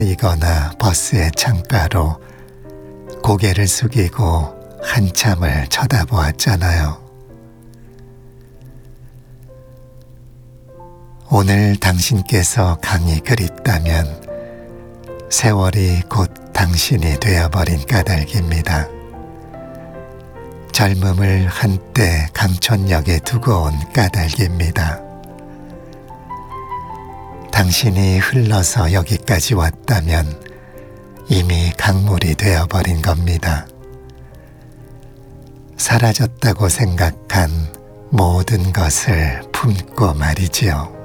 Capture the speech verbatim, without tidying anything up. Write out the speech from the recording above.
이거나 버스의 창가로 고개를 숙이고 한참을 쳐다보았잖아요. 오늘 당신께서 강이 그립다면 세월이 곧 당신이 되어버린 까닭입니다. 젊음을 한때 강촌역에 두고 온 까닭입니다. 당신이 흘러서 여기까지 왔다면 이미 강물이 되어버린 겁니다. 사라졌다고 생각한 모든 것을 품고 말이지요.